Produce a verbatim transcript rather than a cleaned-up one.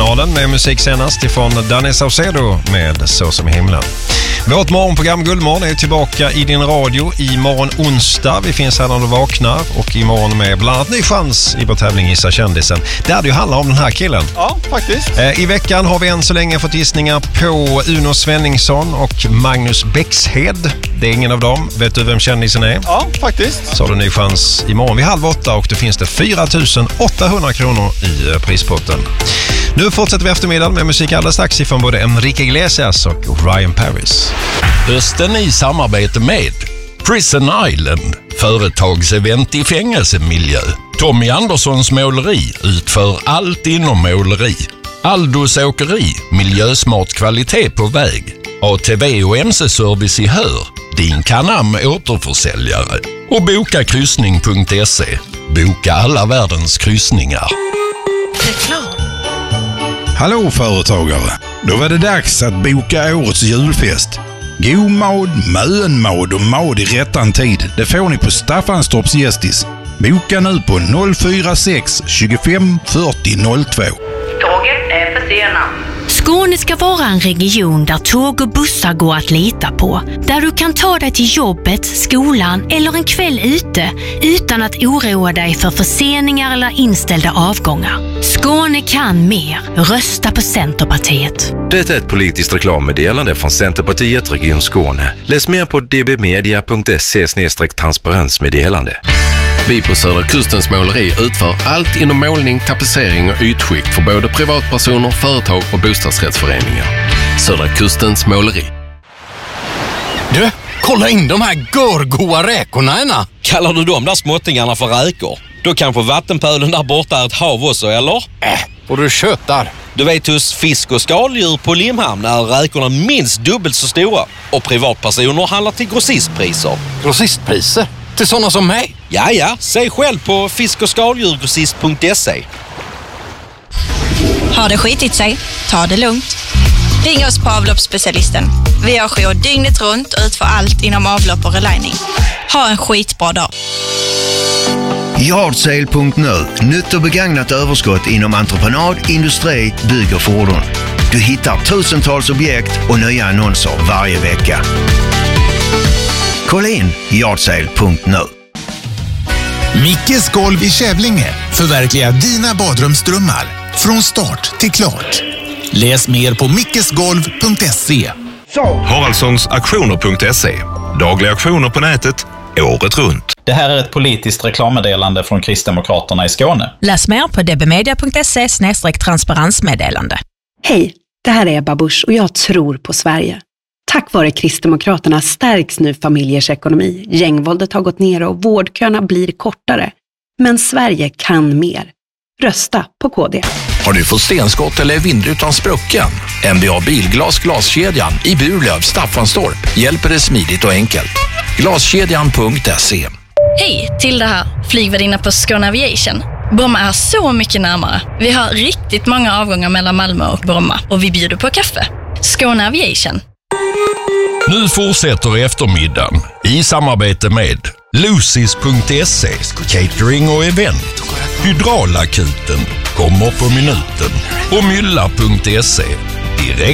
Kvartsamtal-finalen med musik senast ifrån Danny Saucedo med Så som i himlen. Vårt morgonprogram Guldmorgon är tillbaka i din radio i morgon onsdag. Vi finns här när du vaknar och imorgon med bland annat ny chans i vår tävling Gissa kändisen. Där det ju handlar om den här killen. Ja, faktiskt. Eh, I veckan har vi än så länge fått gissningar på Uno Svenningsson och Magnus Bäxhed. Det är ingen av dem. Vet du vem kändisen är? Ja, faktiskt. Så har du ny chans imorgon vid halv åtta och då finns det fyra tusen åttahundra kronor i eh, prispotten. Nu fortsätter vi eftermiddagen med musik alldeles strax ifrån både Enrique Iglesias och Ryan Paris. Hösten i samarbete med Prison Island, företagsevent i fängelsemiljö. Tommy Anderssons måleri utför allt inom måleri. Aldos åkeri, miljösmart kvalitet på väg. A T V och M C-service i Hör, din Canam återförsäljare. Och boka kryssning punkt se. Boka alla världens kryssningar. Reklam. Hallå företagare, då var det dags att boka årets julfest. God mad, mönmad och mad i rättan tid. Det får ni på Staffanstorps Gästis. Boka nu på noll fyra sex tjugofem fyrtio noll två. Tåget är försenat. Skåne ska vara en region där tåg och bussar går att lita på. Där du kan ta dig till jobbet, skolan eller en kväll ute utan att oroa dig för förseningar eller inställda avgångar. Skåne kan mer. Rösta på Centerpartiet. Det är ett politiskt reklammeddelande från Centerpartiet Region Skåne. Läs mer på d b media punkt se slash transparensmeddelande. Vi på Södra Kustens måleri utför allt inom målning, tapetsering och ytskikt för både privatpersoner, företag och bostadsrättsföreningar. Södra Kustens måleri. Du, kolla in de här görgoa räkorna ena. Kallar du de där småttingarna för räkor? Då kanske vattenpölen där borta är ett hav också, eller? Äh, och du köttar. Du vet, hos fisk- och skaldjur på Limhamn är räkorna minst dubbelt så stora. Och privatpersoner handlar till grossistpriser. Grossistpriser? Till sådana som mig? Ja, ja. Se själv på fisk- och skaldjurgrossist punkt se. Har det skitit sig? Ta det lugnt. Ring oss på avloppsspecialisten. Vi har jour dygnet runt och utför allt inom avlopp och relining. Ha en skitbra dag. Yardsale punkt nu. Nytt och begagnat överskott inom entreprenad, industri, bygg och fordon. Du hittar tusentals objekt och nya annonser varje vecka. Kolla in yardsale punkt nu. Mickes golv i Kävlinge förverkligar dina badrumsdrömmar från start till klart. Läs mer på mickesgolv punkt se. Haraldssons auktioner punkt se. Dagliga auktioner på nätet, året runt. Det här är ett politiskt reklammeddelande från Kristdemokraterna i Skåne. Läs mer på d b media punkt se slash transparensmeddelande. Hej, det här är Ebba Busch och jag tror på Sverige. Tack vare Kristdemokraterna stärks nu familjers ekonomi. Gängvåldet har gått ner och vårdköerna blir kortare. Men Sverige kan mer. Rösta på K D. Har du fått stenskott eller vindrutan sprucken? M B A Bilglas glaskedjan i Burlöv, Staffanstorp hjälper dig smidigt och enkelt. glaskedjan punkt se. Hej, till det här flygvärdinna på Skåne Aviation. Bromma är så mycket närmare. Vi har riktigt många avgångar mellan Malmö och Bromma och vi bjuder på kaffe. Skåne Aviation. Nu fortsätter eftermiddagen i samarbete med Lucis punkt se, catering och event. Hydraulakuten kommer på minuten och Mylla punkt se, direkt